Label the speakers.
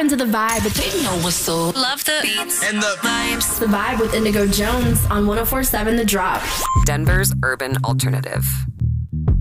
Speaker 1: into The Vibe.
Speaker 2: They know what's up. Love the beats
Speaker 3: and the
Speaker 2: vibes.
Speaker 1: The Vibe with Indigo Jones on 104.7 The Drop.
Speaker 4: Denver's urban alternative.